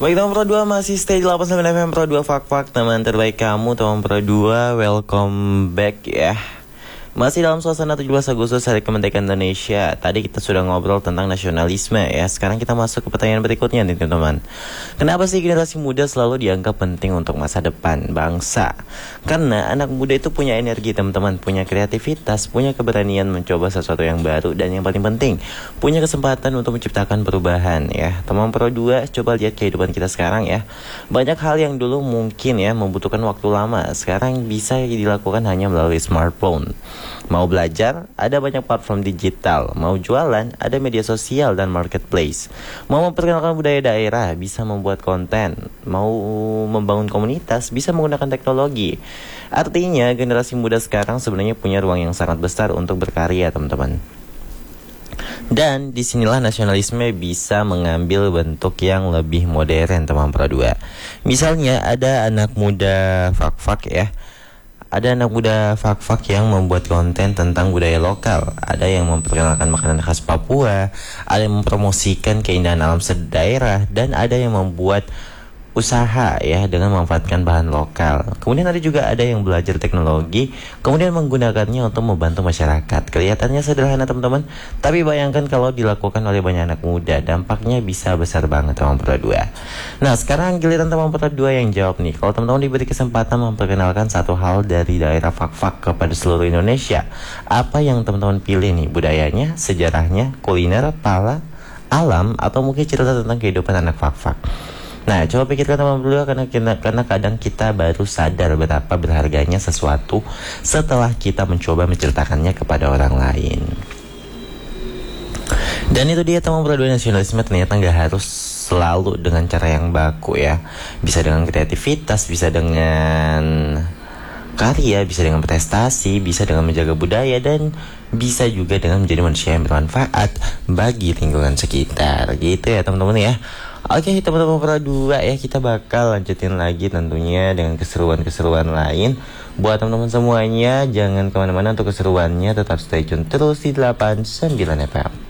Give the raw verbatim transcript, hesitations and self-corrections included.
Baik teman Pro dua, masih stay di delapan puluh sembilan F M Pro dua Fak-Fak, teman terbaik kamu teman Pro dua. Welcome back ya. Masih dalam suasana tujuh belas Agustus Hari Kemerdekaan Indonesia. Tadi kita sudah ngobrol tentang nasionalisme ya. Sekarang kita masuk ke pertanyaan berikutnya nih teman-teman. Kenapa sih generasi muda selalu dianggap penting untuk masa depan bangsa? Karena anak muda itu punya energi teman-teman, punya kreativitas, punya keberanian mencoba sesuatu yang baru, dan yang paling penting, punya kesempatan untuk menciptakan perubahan ya. Teman Pro dua, coba lihat kehidupan kita sekarang ya. Banyak hal yang dulu mungkin ya membutuhkan waktu lama, sekarang bisa dilakukan hanya melalui smartphone. Mau belajar, ada banyak platform digital. Mau jualan, ada media sosial dan marketplace. Mau memperkenalkan budaya daerah, bisa membuat konten. Mau membangun komunitas, bisa menggunakan teknologi. Artinya, generasi muda sekarang sebenarnya punya ruang yang sangat besar untuk berkarya, teman-teman. Dan disinilah nasionalisme bisa mengambil bentuk yang lebih modern, teman Pro dua. Misalnya, ada anak muda Fak-Fak ya. Ada anak muda Fak-Fak yang membuat konten tentang budaya lokal. Ada yang memperkenalkan makanan khas Papua, ada yang mempromosikan keindahan alam sedaerah, dan ada yang membuat usaha ya dengan memanfaatkan bahan lokal. Kemudian ada juga ada yang belajar teknologi, kemudian menggunakannya untuk membantu masyarakat. Kelihatannya sederhana teman-teman, tapi bayangkan kalau dilakukan oleh banyak anak muda, dampaknya bisa besar banget teman Pro dua. Nah sekarang giliran teman Pro dua yang jawab nih. Kalau teman-teman diberi kesempatan memperkenalkan satu hal dari daerah Fak-Fak kepada seluruh Indonesia, apa yang teman-teman pilih nih? Budayanya, sejarahnya, kuliner, pala, alam, atau mungkin cerita tentang kehidupan anak Fak-Fak? Nah, coba pikirkan teman dulu, karena, karena kadang kita baru sadar betapa berharganya sesuatu setelah kita mencoba menceritakannya kepada orang lain. Dan itu dia teman Pro dua, nasionalisme ternyata nggak harus selalu dengan cara yang baku ya. Bisa dengan kreativitas, bisa dengan karya, bisa dengan prestasi, bisa dengan menjaga budaya, dan bisa juga dengan menjadi manusia yang bermanfaat bagi lingkungan sekitar. Gitu ya teman-teman ya. Oke teman-teman Pro dua ya, kita bakal lanjutin lagi tentunya dengan keseruan-keseruan lain. Buat teman-teman semuanya, jangan kemana-mana untuk keseruannya, tetap stay tune terus di delapan puluh sembilan F M.